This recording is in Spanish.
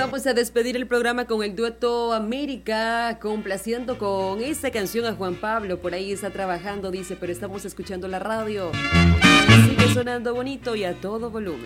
vamos a despedir el programa con el dueto América, complaciendo con esta canción a Juan Pablo. Por ahí está trabajando, dice, pero estamos escuchando la radio. Sigue sonando bonito y a todo volumen.